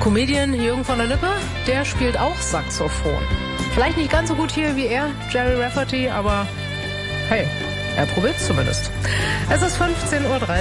Comedian Jürgen von der Lippe, der spielt auch Saxophon. Vielleicht nicht ganz so gut hier wie er, Jerry Rafferty, aber hey, er probiert's zumindest. Es ist 15:30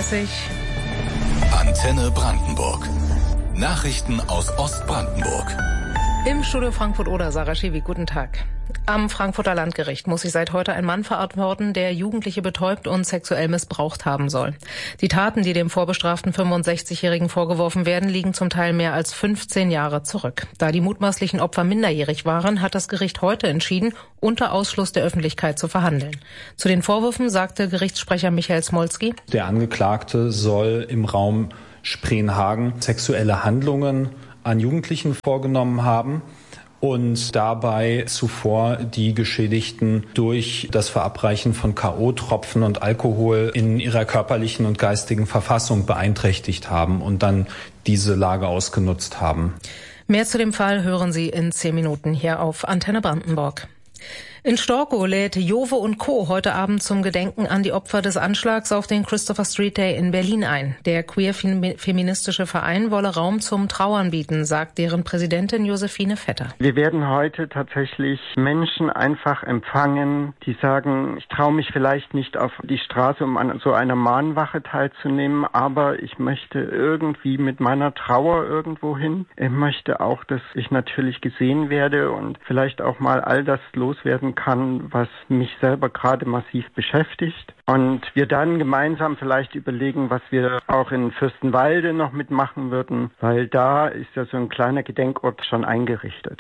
Uhr. Antenne Brandenburg. Nachrichten aus Ostbrandenburg. Im Studio Frankfurt-Oder, Sarah Schewig, guten Tag. Am Frankfurter Landgericht muss sich seit heute ein Mann verantworten, der Jugendliche betäubt und sexuell missbraucht haben soll. Die Taten, die dem vorbestraften 65-Jährigen vorgeworfen werden, liegen zum Teil mehr als 15 Jahre zurück. Da die mutmaßlichen Opfer minderjährig waren, hat das Gericht heute entschieden, unter Ausschluss der Öffentlichkeit zu verhandeln. Zu den Vorwürfen sagte Gerichtssprecher Michael Smolski: Der Angeklagte soll im Raum Spreenhagen sexuelle Handlungen an Jugendlichen vorgenommen haben und dabei zuvor die Geschädigten durch das Verabreichen von K.O.-Tropfen und Alkohol in ihrer körperlichen und geistigen Verfassung beeinträchtigt haben und dann diese Lage ausgenutzt haben. Mehr zu dem Fall hören Sie in 10 Minuten hier auf Antenne Brandenburg. In Storkow lädt Jove und Co. heute Abend zum Gedenken an die Opfer des Anschlags auf den Christopher Street Day in Berlin ein. Der queer-feministische Verein wolle Raum zum Trauern bieten, sagt deren Präsidentin Josephine Vetter. Wir werden heute tatsächlich Menschen einfach empfangen, die sagen, ich traue mich vielleicht nicht auf die Straße, um an so einer Mahnwache teilzunehmen, aber ich möchte irgendwie mit meiner Trauer irgendwo hin. Ich möchte auch, dass ich natürlich gesehen werde und vielleicht auch mal all das loswerden kann, was mich selber gerade massiv beschäftigt. Und wir dann gemeinsam vielleicht überlegen, was wir auch in Fürstenwalde noch mitmachen würden, weil da ist ja so ein kleiner Gedenkort schon eingerichtet.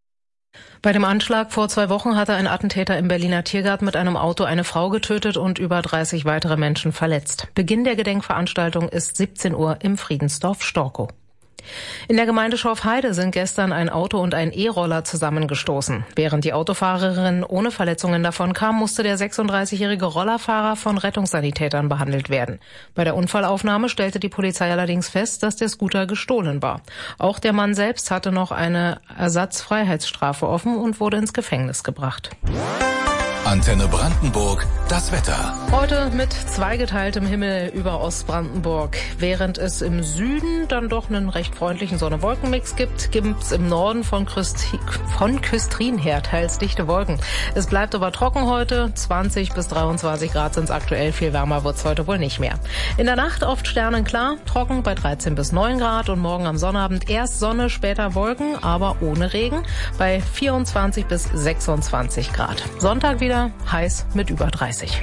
Bei dem Anschlag vor 2 Wochen hatte ein Attentäter im Berliner Tiergarten mit einem Auto eine Frau getötet und über 30 weitere Menschen verletzt. Beginn der Gedenkveranstaltung ist 17 Uhr im Friedensdorf Storkow. In der Gemeinde Schorfheide sind gestern ein Auto und ein E-Roller zusammengestoßen. Während die Autofahrerin ohne Verletzungen davon kam, musste der 36-jährige Rollerfahrer von Rettungssanitätern behandelt werden. Bei der Unfallaufnahme stellte die Polizei allerdings fest, dass der Scooter gestohlen war. Auch der Mann selbst hatte noch eine Ersatzfreiheitsstrafe offen und wurde ins Gefängnis gebracht. Antenne Brandenburg, das Wetter. Heute mit zweigeteiltem Himmel über Ostbrandenburg. Während es im Süden dann doch einen recht freundlichen Sonne-Wolken-Mix gibt's im Norden von Küstrin her teils dichte Wolken. Es bleibt aber trocken heute. 20 bis 23 Grad sind's aktuell. Viel wärmer wird's heute wohl nicht mehr. In der Nacht oft sternenklar, trocken bei 13 bis 9 Grad und morgen am Sonnabend erst Sonne, später Wolken, aber ohne Regen bei 24 bis 26 Grad. Sonntag wieder heiß mit über 30.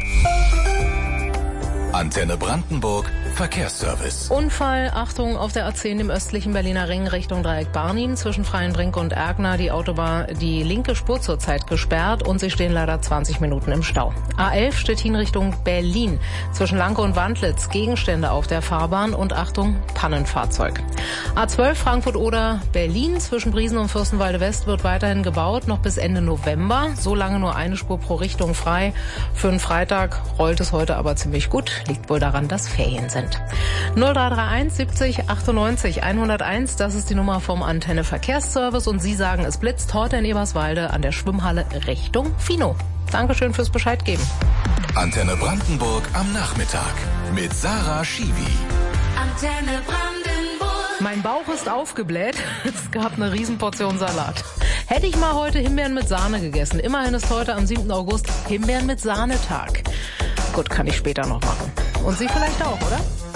Antenne Brandenburg, Verkehrsservice. Unfall, Achtung, auf der A10 im östlichen Berliner Ring Richtung Dreieck Barnim zwischen Freienbrink und Ergner. Die Autobahn, die linke Spur zurzeit gesperrt und sie stehen leider 20 Minuten im Stau. A11 Stettin Richtung Berlin zwischen Lanke und Wandlitz. Gegenstände auf der Fahrbahn und Achtung, Pannenfahrzeug. A12 Frankfurt-Oder Berlin zwischen Briesen und Fürstenwalde West wird weiterhin gebaut, noch bis Ende November. So lange nur eine Spur pro Richtung frei. Für einen Freitag rollt es heute aber ziemlich gut. Liegt wohl daran, dass Ferien sind. 0331 70 98 101, das ist die Nummer vom Antenne Verkehrsservice und Sie sagen, es blitzt heute in Eberswalde an der Schwimmhalle Richtung Fino. Dankeschön fürs Bescheid geben. Antenne Brandenburg am Nachmittag mit Sarah Schiewi. Antenne Brandenburg. Mein Bauch ist aufgebläht. Es gab eine Riesenportion Salat. Hätte ich mal heute Himbeeren mit Sahne gegessen. Immerhin ist heute am 7. August Himbeeren mit Sahnetag. Gut, kann ich später noch machen. Und Sie vielleicht auch, oder?